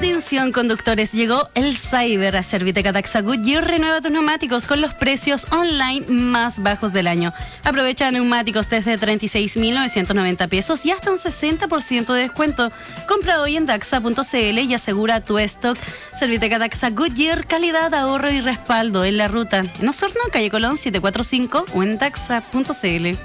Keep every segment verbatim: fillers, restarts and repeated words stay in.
Atención conductores, llegó el Cyber a Serviteca Daxa Goodyear. Renueva tus neumáticos con los precios online más bajos del año. Aprovecha neumáticos desde treinta y seis mil novecientos noventa pesos y hasta un sesenta por ciento de descuento. Compra hoy en daxa punto c l y asegura tu stock. Serviteca Daxa Goodyear, calidad, ahorro y respaldo en la ruta. En Osorno, calle Colón siete cuatro cinco o en daxa punto c l.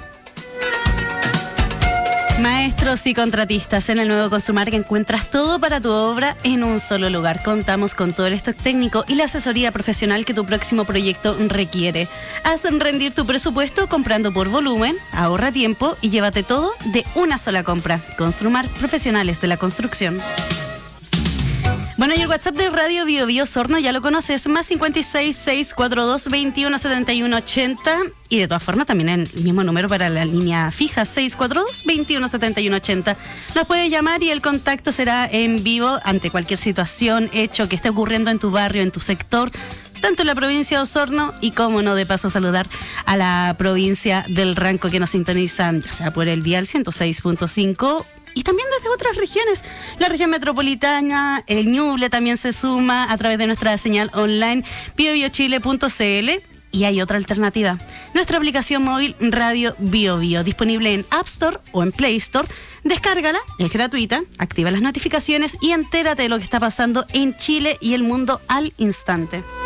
Maestros y contratistas, en el nuevo Construmar que encuentras todo para tu obra en un solo lugar. Contamos con todo el stock técnico y la asesoría profesional que tu próximo proyecto requiere. Haz rendir tu presupuesto comprando por volumen, ahorra tiempo y llévate todo de una sola compra. Construmar, profesionales de la construcción. Bueno, y el WhatsApp de Radio Bio Bio Osorno ya lo conoces, más cincuenta y seis, seiscientos cuarenta y dos, veintiuno setenta y uno ochenta, y de todas formas también el mismo número para la línea fija, seiscientos cuarenta y dos, veintiuno setenta y uno ochenta. Nos puedes llamar y el contacto será en vivo ante cualquier situación, hecho que esté ocurriendo en tu barrio, en tu sector, tanto en la provincia de Osorno y, como no, de paso saludar a la provincia del Ranco que nos sintonizan, ya sea por el dial ciento seis punto cinco y también desde otras regiones. La región metropolitana, el Ñuble también se suma a través de nuestra señal online biobiochile punto c l. Y hay otra alternativa, nuestra aplicación móvil Radio Bio Bio, disponible en App Store o en Play Store. Descárgala, es gratuita, activa las notificaciones y entérate de lo que está pasando en Chile y el mundo al instante.